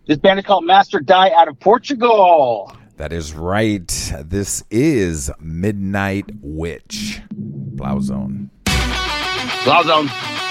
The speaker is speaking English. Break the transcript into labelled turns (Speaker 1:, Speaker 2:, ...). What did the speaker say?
Speaker 1: This band is called Master Die out of Portugal.
Speaker 2: That is right. This is Midnight Witch. Blauzone.
Speaker 1: Blauzone.